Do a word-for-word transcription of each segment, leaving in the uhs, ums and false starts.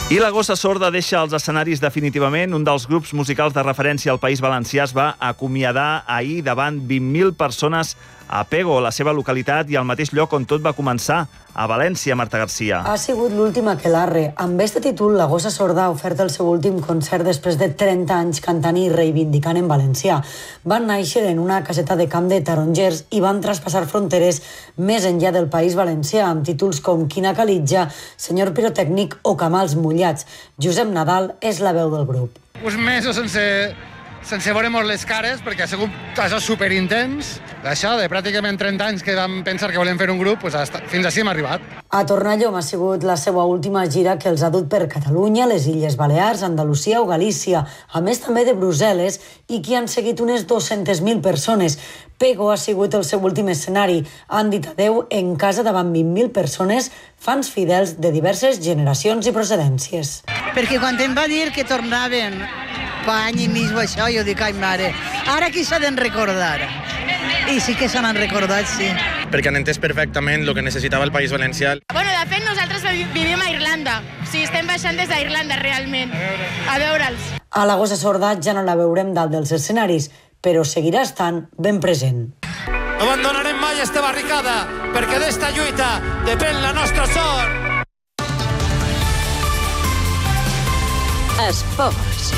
I la Gossa Sorda deixa els escenaris definitivament. Un dels grups musicals de referència al País Valencià es va acomiadar ahir davant vint mil persones a Pego, la seva localitat, i al mateix lloc on tot va començar, a València, Marta Garcia. Ha sigut l'últim aquelarre. Amb este títol, la Gossa Sorda ha ofert el seu últim concert després de trenta anys cantant i reivindicant en valencià. Van néixer en una caseta de camp de tarongers i van traspassar fronteres més enllà del País Valencià, amb títols com Quina calitja, Senyor pirotècnic o Camals mullats. Josep Nadal és la veu del grup. Uns mesos sense... sense veure-nos les cares, perquè ha sigut això superintens. Això, de pràcticament trenta anys que vam pensar que volem fer un grup, doncs hasta, fins així hem arribat. A Tornallom ha sigut la seva última gira que els ha dut per Catalunya, les Illes Balears, Andalusia o Galícia, a més també de Brussel·les, i que han seguit unes dues-centes mil persones. Pego ha sigut el seu últim escenari. Han dit adeu en casa davant vint mil persones, fans fidels de diverses generacions i procedències. Perquè quan em va dir que tornaven fa any i mig o això, jo dic, ai mare, ara qui s'ha d'en recordar? I sí que se n'han recordat, sí. Perquè han entès perfectament el que necessitava el País Valencià. Bueno, de fet, nosaltres vivim a Irlanda. O sigui, estem baixant des d'Irlanda, realment, a veure'ls. A la Gossa Sorda ja no la veurem dalt dels escenaris, però seguirà estant ben present. No abandonarem mai esta barricada, perquè d'esta lluita depèn la nostra sort. Esports.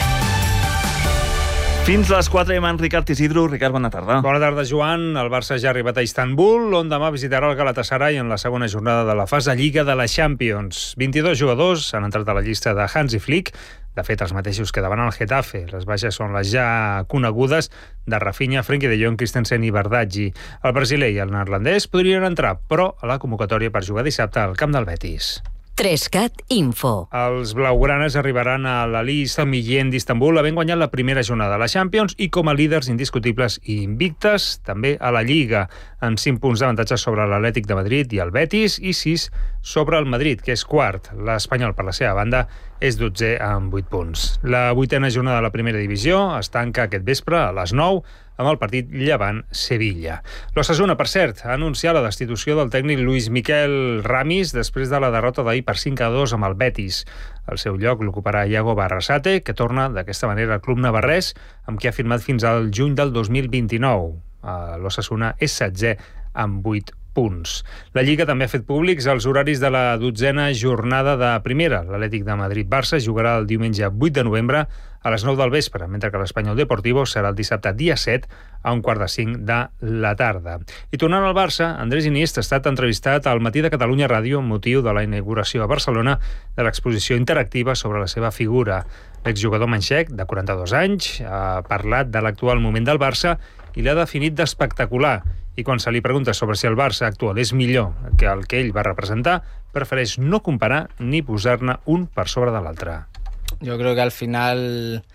Fins les quatre amb en Ricard Isidro. Ricard, bona tarda. Bona tarda, Joan. El Barça ja ha arribat a Istanbul, on demà visitarà el Galatasaray en la segona jornada de la fase Lliga de la Champions. vint-i-dos jugadors han entrat a la llista de Hansi Flick. De fet, els mateixos que davant el Getafe. Les baixes són les ja conegudes de Rafinha, Frenkie de Jong, Christensen i Bardaggi. El brasiler i el neerlandès podrien entrar, però a la convocatòria per jugar dissabte al camp del Betis. Trescat Info. Els blaugranes arribaran a l'Ali Samillén d'Istanbul havent guanyat la primera jornada de la Champions i com a líders indiscutibles i invictes també a la Lliga, amb cinc punts d'avantatge sobre l'Atlètic de Madrid i el Betis i sis sobre el Madrid, que és quart. L'Espanyol, per la seva banda, és dotzè amb vuit punts. La vuitena jornada de la primera divisió es tanca aquest vespre a les nou amb el partit Llevant-Sevilla. L'Osasuna, per cert, ha anunciat la destitució del tècnic Luis Miquel Ramis després de la derrota d'ahir per cinc a dos amb el Betis. Al seu lloc l'ocuparà Iago Barrasate, que torna d'aquesta manera al club navarrès, amb qui ha firmat fins al juny del dos mil vint-i-nou. L'Osasuna és setzè amb vuit punts. La Lliga també ha fet públics els horaris de la dotzena jornada de primera. L'Atlètic de Madrid-Barça jugarà el diumenge vuit de novembre a les nou del vespre, mentre que l'Espanyol Deportivo serà el dissabte dia set a un quart de cinc de la tarda. I tornant al Barça, Andrés Iniesta ha estat entrevistat al Matí de Catalunya Ràdio amb motiu de la inauguració a Barcelona de l'exposició interactiva sobre la seva figura. L'exjugador manxec, de quaranta-dos anys, ha parlat de l'actual moment del Barça i l'ha definit d'espectacular. I quan se li pregunta sobre si el Barça actual és millor que el que ell va representar, prefereix no comparar ni posar-ne un per sobre de l'altre. Yo creo que al final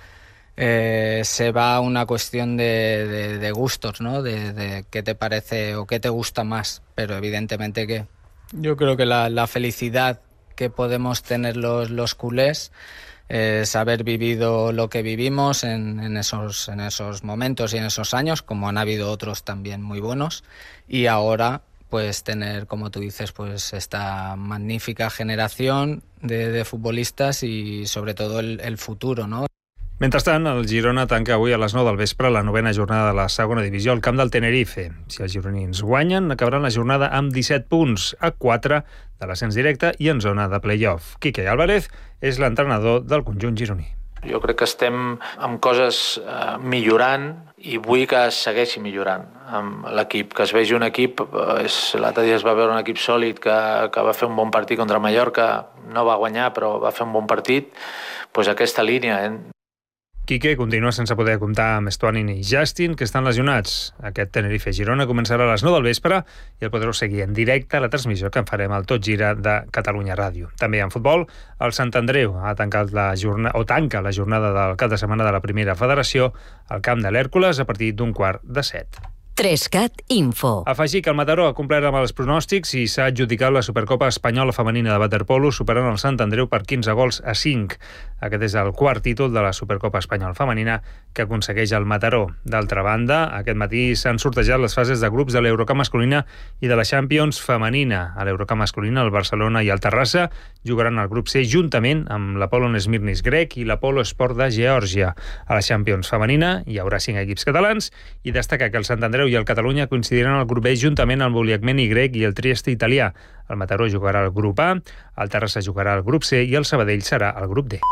eh, se va a una cuestión de, de, de gustos, ¿no? De, de qué te parece o qué te gusta más, pero evidentemente que yo creo que la, la felicidad que podemos tener los, los culés es haber vivido lo que vivimos en, en, esos, en esos momentos y en esos años, como han habido otros también muy buenos, y ahora pues tener, como tú dices, pues esta magnífica generación de, de futbolistas y sobre todo el, el futuro, ¿no? Mentrestant, el Girona tanca avui a les nou del vespre la novena jornada de la segona divisió al camp del Tenerife. Si els gironins guanyen, acabaran la jornada amb disset punts, a quatre de l'ascens directe i en zona de play-off. Quique Álvarez és l'entrenador del conjunt gironí. Jo crec que estem amb coses eh, millorant i vull que es segueixi millorant amb l'equip, que es vegi un equip, és, l'altre dia es va veure un equip sòlid que, que va fer un bon partit contra Mallorca, no va guanyar però va fer un bon partit, doncs aquesta línia. Eh? Quique continua sense poder comptar amb Estuani i Justin, que estan lesionats. Aquest Tenerife-Girona començarà a les nou del vespre i el podreu seguir en directe a la transmissió que en farem al Tot Gira de Catalunya Ràdio. També en futbol, el Sant Andreu ha tancat la jornada, o tanca la jornada del cap de setmana de la primera federació al camp de l'Hèrcules a partir d'un quart de set. Trescat Info. Afegir que el Mataró ha complert amb els pronòstics i s'ha adjudicat la Supercopa Espanyola Femenina de Waterpolo, superant el Sant Andreu per quinze gols a cinc. Aquest és el quart títol de la Supercopa Espanyola Femenina que aconsegueix el Mataró. D'altra banda, aquest matí s'han sortejat les fases de grups de l'Eurocup masculina i de la Champions femenina. A l'Eurocup masculina, el Barcelona i el Terrassa jugaran al grup C juntament amb l'Apollon Smirnis grec i l'Apollo Sport de Geòrgia. A la Champions femenina hi haurà cinc equips catalans i destacar que el Sant Andreu i el Catalunya coincidiran al grup B juntament amb l'Oliagmeni grec i el Trieste italià. El Mataró jugarà al grup A, el Terrassa jugarà al grup C i el Sabadell serà al grup D.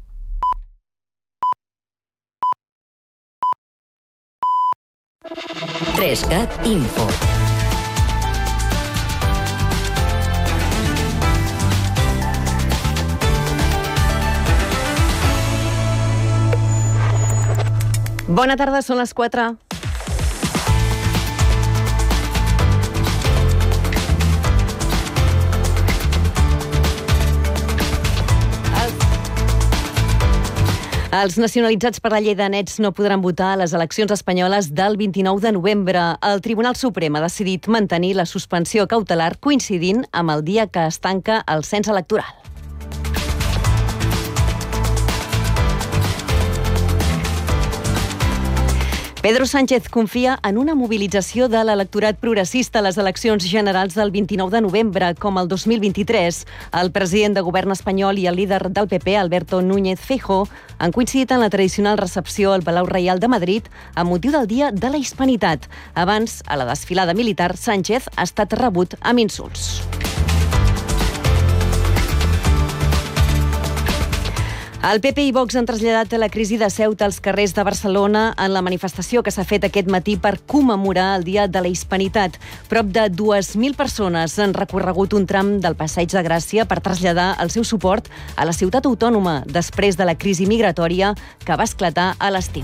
Trescat Info. Bona tarda, són les quatre. Els nacionalitzats per la llei de nets no podran votar a les eleccions espanyoles del vint-i-nou de novembre. El Tribunal Suprem ha decidit mantenir la suspensió cautelar coincidint amb el dia que es tanca el cens electoral. Pedro Sánchez confia en una mobilització de l'electorat progressista a les eleccions generals del vint-i-nou de novembre, com el dos mil vint-i-tres. El president de govern espanyol i el líder del P P, Alberto Núñez Feijóo, han coincidit en la tradicional recepció al Palau Reial de Madrid amb motiu del Dia de la Hispanitat. Abans, a la desfilada militar, Sánchez ha estat rebut amb insults. El P P i Vox han traslladat la crisi de Ceuta als carrers de Barcelona en la manifestació que s'ha fet aquest matí per commemorar el Dia de la Hispanitat. Prop de dues mil persones han recorregut un tram del Passeig de Gràcia per traslladar el seu suport a la ciutat autònoma després de la crisi migratòria que va esclatar a l'estiu.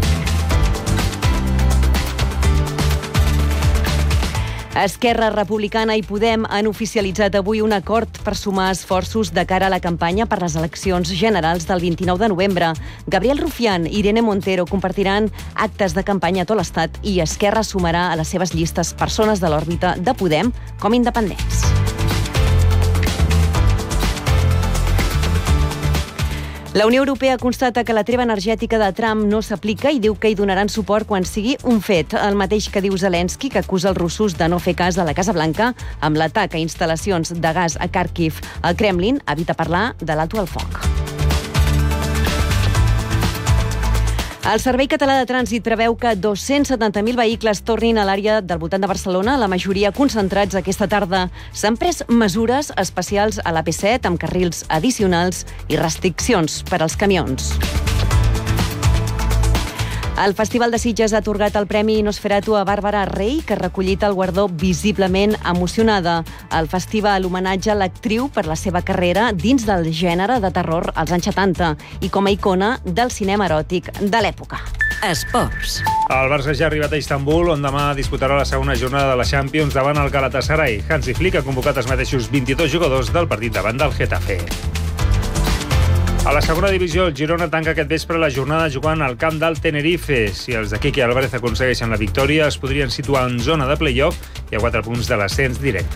Esquerra Republicana i Podem han oficialitzat avui un acord per sumar esforços de cara a la campanya per les eleccions generals del vint-i-nou de novembre. Gabriel Rufián i Irene Montero compartiran actes de campanya a tot l'Estat i Esquerra sumarà a les seves llistes persones de l'òrbita de Podem com independents. La Unió Europea constata que la treva energètica de Trump no s'aplica i diu que hi donaran suport quan sigui un fet. El mateix que diu Zelensky, que acusa els russos de no fer cas a la Casa Blanca amb l'atac a instal·lacions de gas a Kharkiv. El Kremlin evita parlar de l'alto al foc. El Servei Català de Trànsit preveu que dos-cents setanta mil vehicles tornin a l'àrea del voltant de Barcelona, la majoria concentrats aquesta tarda. S'han pres mesures especials a l'A P set amb carrils addicionals i restriccions per als camions. El Festival de Sitges ha atorgat el Premi Nosferatu a Bàrbara Rey, que ha recollit el guardó visiblement emocionada. El festival homenatja l'actriu per la seva carrera dins del gènere de terror als anys setanta i com a icona del cinema eròtic de l'època. Esports. El Barça ja ha arribat a Istanbul, on demà disputarà la segona jornada de la Champions davant el Galatasaray. Hansi Flick ha convocat els mateixos vint-i-dos jugadors del partit davant del Getafe. A la segona divisió, el Girona tanca aquest vespre la jornada jugant al camp del Tenerife. Si els de Quique Álvarez aconsegueixen la victòria, es podrien situar en zona de play-off i a quatre punts de l'ascens directe.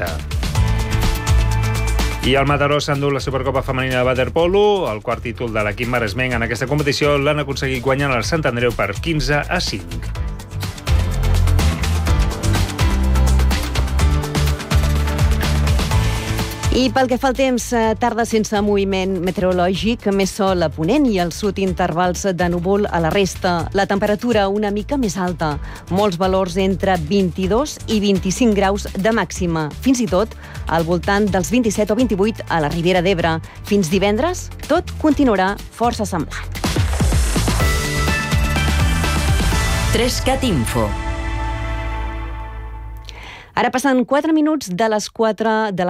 I el Mataró s'endú la Supercopa Femenina de Waterpolo. El quart títol de l'equip maresmenc en aquesta competició l'han aconseguit guanyant el Sant Andreu per quinze a cinc. I pel que fa al temps, tarda sense moviment meteorològic, més sol a ponent i al sud intervals de núvol a la resta. La temperatura una mica més alta, molts valors entre vint-i-dos i vint-i-cinc graus de màxima, fins i tot al voltant dels vint-i-set o vint-i-vuit a la Ribera d'Ebre. Fins divendres, tot continuarà força semblant. Trescat Info. Ara passen quatre minuts de les quatre de la